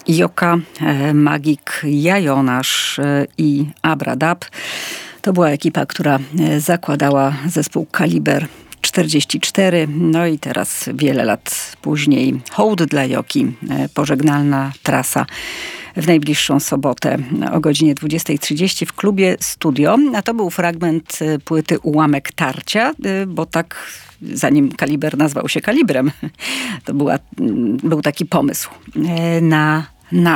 Joka, Magik, Jajonasz i Abradab. To była ekipa, która zakładała zespół Kaliber 44. No i teraz wiele lat później hołd dla Joki, pożegnalna trasa w najbliższą sobotę o godzinie 20:30 w klubie Studio. A to był fragment płyty Ułamek Tarcia, bo tak zanim Kaliber nazwał się Kalibrem, to był taki pomysł na